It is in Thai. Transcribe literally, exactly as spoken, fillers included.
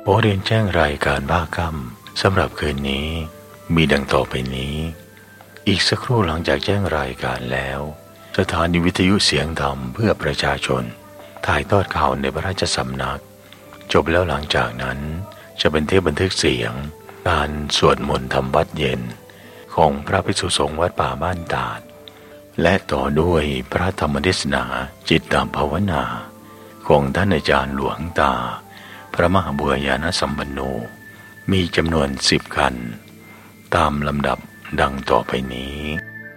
ขอเรียนแจ้งรายการบ้าค่ำสำหรับคืนนี้มีดังต่อไปนี้อีกสักครู่หลังจากแจ้งรายการแล้วสถานีวิทยุเสียงธรรมเพื่อประชาชนถ่ายทอดข่าวในพระราชสำนักจบแล้วหลังจากนั้นจะเป็นเทปบันทึกเสียงการสวดมนต์ทำวัดเย็นของพระภิกษุสงฆ์วัดป่าบ้านตาดและต่อด้วยพระธรรมเทศนาจิตตภาวนาของท่านอาจารย์หลวงตาพระมหาบุญญาณสัมปันโนมีจำนวนสิบกันตามลำดับดังต่อไปนี้